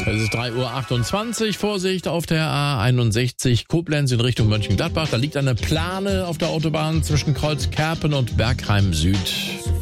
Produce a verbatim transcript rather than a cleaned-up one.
Es ist drei Uhr achtundzwanzig. Vorsicht auf der A einundsechzig Koblenz in Richtung Mönchengladbach. Da liegt eine Plane auf der Autobahn zwischen Kreuzkerpen und Bergheim Süd.